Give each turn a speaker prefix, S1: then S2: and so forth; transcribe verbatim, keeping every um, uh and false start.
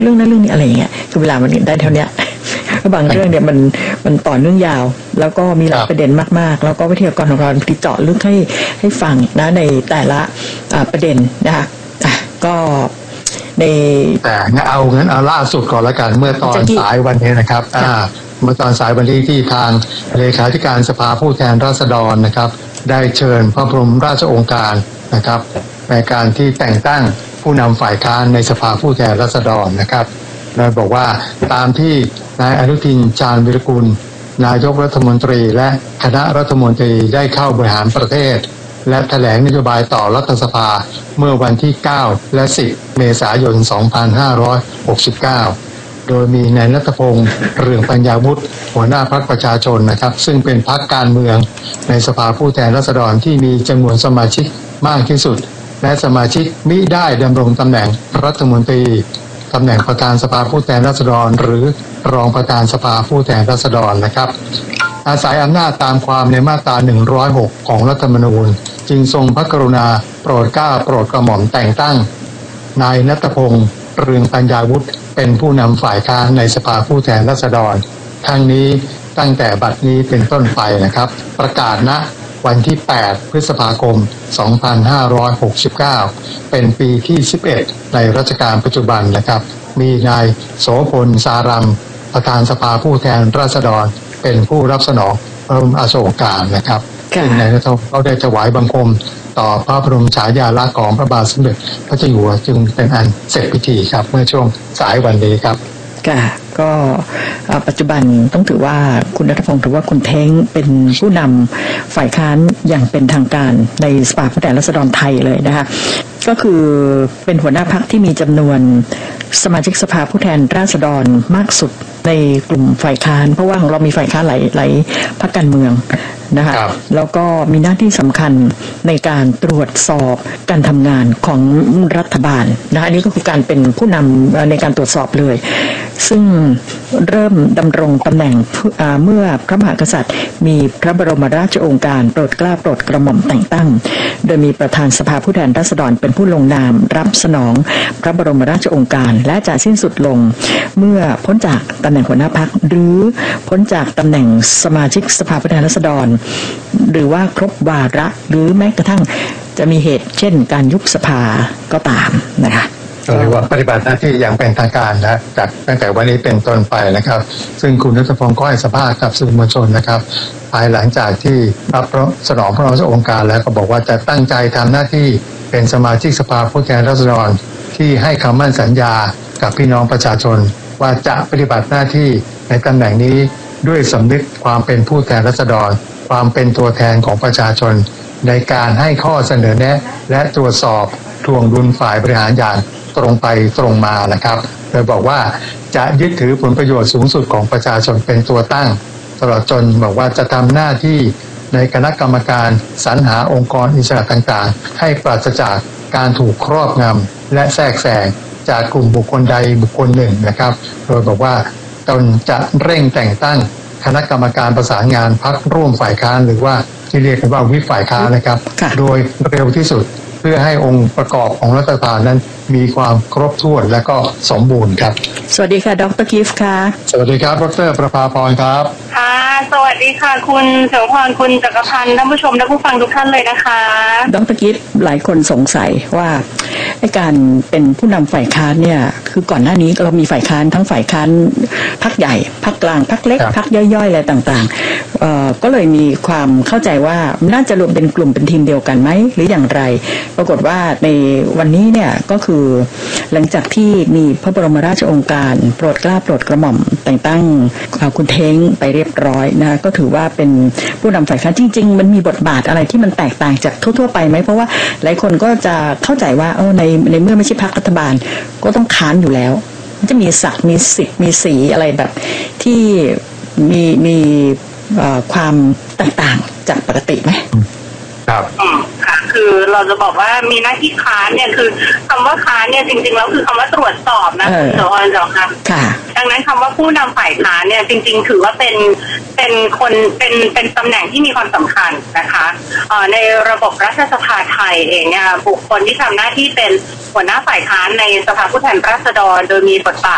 S1: เรื่องนั้นเรื่องนี้อะไรอย่างเงี้ยคือเวลามันได้เท่านี้บางเรื่องเนี่ยมันมันต่อเนื่องยาวแล้วก็มีหลายประเด็นมากๆแล้วก็วิทยากรของเราที่เจาะลึกให้ให้ฟังนะในแต่ละประเด็นนะคะก็ใน
S2: แต่งั้นเอางั้นเอาล่าสุดก่อนละกันเมื่อตอนสายวันนี้นะครับอ่าเมื่อตอนสายวันนี้ที่ทางเลขาธิการสภาผู้แทนราษฎรนะครับได้เชิญพระบรมราชโองการนะครับในการที่แต่งตั้งผู้นำฝ่ายค้านในสภาผู้แทนราษฎรนะครับโดยบอกว่าตามที่นายอนุทินชาญวิรากูลนายกรัฐมนตรีและคณะรัฐมนตรีได้เข้าบริหารประเทศและแถลงนโยบายต่อรัฐสภาเมื่อวันที่เก้าและสิบเมษายนสองพันห้าร้อยหกสิบเก้าโดยมีนายณัฐพงษ์เรืองปัญญาวุฒิหัวหน้าพรรคประชาชนนะครับซึ่งเป็นพรรคการเมืองในสภาผู้แทนราษฎรที่มีจำนวนสมาชิกมากที่สุดและสมาชิกมิได้ดำรงตำแหน่งรัฐมนตรีตำแหน่งประธานสภาผู้แทนราษฎรหรือรองประธานสภาผู้แทนราษฎรนะครับอาศัยอำนาจตามความในมาตราหนึ่งร้อยหกของรัฐธรรมนูญจึงทรงพระกรุณาโปรดเกล้าโปรดกระหม่อมแต่งตั้งนายณัฐพงษ์เรืองปัญญาวุฒิเป็นผู้นำฝ่ายค้านในสภาผู้แทนราษฎรทั้งนี้ตั้งแต่บัดนี้เป็นต้นไปนะครับประกาศณวันที่แปดพฤษภาคมสองพันห้าร้อยหกสิบเก้าเป็นปีที่สิบเอ็ดในรัชกาลปัจจุบันนะครับมีนายโสพลสารัมประธานสภาผู้แทนราษฎรเป็นผู้รับสนองพระบรมราชโองการนะครับซึ่งนายณัฐพงษ์เขาได้ถวายบังคมต่อพระบรมฉายาลักษณ์ของพระบาทสมเด็จพระเจ้าอยู่หัวจึงเป็นอันเสร็จพิธีครับเมื่อช่วงสายวันนี้ครับ
S1: ค่ะก็ปัจจุบันต้องถือว่าคุณณัฐพงษ์ถือว่าคุณเท้งเป็นผู้นำฝ่ายค้านอย่างเป็นทางการในสภาผู้แทนราษฎรไทยเลยนะคะก็คือเป็นหัวหน้าพรรคที่มีจำนวนสมาชิกสภาผู้แทนราษฎรมากสุดในกลุ่มฝ่ายค้านเพราะว่าของเรามีฝ่ายค้านหลายหลายพรรคการเมืองนะคะแล้วก็มีหน้าที่สำคัญในการตรวจสอบการทำงานของรัฐบาลนะคะอันนี้ก็คือการเป็นผู้นำในการตรวจสอบเลยซึ่งเริ่มดำรงตำแหน่งเมื่อพระมหากษัตริย์มีพระบรมราชโองการโปรดเกล้าโปรดกระหม่อมแต่งตั้งโดยมีประธานสภาผู้แทนราษฎรเป็นผู้ลงนามรับสนองพระบรมราชโองการและจะสิ้นสุดลงเมื่อพ้นจากตำแหน่งหัวหน้าพรรคหรือพ้นจากตำแหน่งสมาชิกสภาผู้แทนราษฎรหรือว่าครบวาระหรือแม้กระทั่งจะมีเหตุเช่นการยุบสภาก็ตามนะคะ
S2: เรียกว่าปฏิบัติหน้าที่อย่างเป็นทางการนะจากตั้งแต่วันนี้เป็นต้นไปนะครับซึ่งคุณณัฐพงษ์ก็ให้สัมภาษณ์กับสื่อมวลชนนะครับภายหลังจากที่รับสนองพระราชโองการแล้วก็บอกว่าจะตั้งใจทำหน้าที่เป็นสมาชิกสภาผู้แทนราษฎรที่ให้คำมั่นสัญญากับพี่น้องประชาชนว่าจะปฏิบัติหน้าที่ในตำแหน่งนี้ด้วยสำนึกความเป็นผู้แทนราษฎรความเป็นตัวแทนของประชาชนในการให้ข้อเสนอแนะและตรวจสอบทวงดุลฝ่ายบริหารอย่างตรงไปตรงมานะครับโดยบอกว่าจะยึดถือผลประโยชน์สูงสุดของประชาชนเป็นตัวตั้งตลอดจนบอกว่าจะทำหน้าที่ในคณะกรรมการสรรหาองค์กรอิสระต่างๆให้ปราศจากการถูกครอบงำและแทรกแซงจากกลุ่มบุคคลใดบุคคลหนึ่งนะครับโดยบอกว่าตนจะเร่งแต่งตั้งคณะกรรมการประสานงานพรรคร่วมฝ่ายค้านหรือว่าที่เรียกกันว่าวิปฝ่ายค้านนะครับโดยเร็วที่สุดเพื่อให้องค์ประกอบของรัฐบาลนั้นมีความครบถ้วนและก็สมบูรณ์ครับ
S1: สวัสดีค่ะดร.กิฟต์ค่ะ
S2: สวัสดีครับดร.ประภาพรครับ
S3: ค่ะสวัสดีค่ะคุณเสวพรคุณจักรพันธ์ท่านผู้ชมและผู้ฟังทุกท่านเลยนะคะ
S1: ดร.กิฟต์หลายคนสงสัยว่าในการเป็นผู้นำฝ่ายค้านเนี่ยคือก่อนหน้านี้เรามีฝ่ายค้านทั้งฝ่ายค้านพรรคใหญ่พรรคกลางพรรคเล็กพรรคย่อยๆอะไรต่างๆเอ่อก็เลยมีความเข้าใจว่าน่าจะรวมเป็นกลุ่มเป็นทีมเดียวกันไหมหรืออย่างไรปรากฏว่าในวันนี้เนี่ยก็คือหลังจากที่มีพระบรมราชโองการโปรดเกล้าโปรดกระหม่อมแต่งตั้งคุณเท้งไปเรียบร้อยนะก็ถือว่าเป็นผู้นำฝ่ายค้านจริงๆมันมีบทบาทอะไรที่มันแตกต่างจากทั่วๆไปไหมเพราะว่าหลายคนก็จะเข้าใจว่าเออในในเมื่อไม่ใช่พรรครัฐบาลก็ต้องค้านอยู่แล้วมันจะมีศักดิ์มีสิทธิ์มีสีอะไรแบบที่มีมีความแตกต่างจากปกติไหม
S2: ครับ
S3: อืมค่ะคือเราจะบอกว่ามีหน้าที่ค้านเนี่ยคือคำว่าค้านเนี่ยจริงๆแล้วคือคำว่าตรวจสอบนะคุณเสวพรเจ้าค่ะดังนั้นคำว่าผู้นำฝ่ายค้านเนี่ยจริงๆถือว่าเป็นเป็นคนเป็นเป็นตำแหน่งที่มีความสำคัญนะคะในระบบรัฐสภาไทยเองเนี่ยบุคคลที่ทำหน้าที่เป็นหัวหน้าฝ่ายค้านในสภาผู้แทนราษฎรโดยมีบทบาท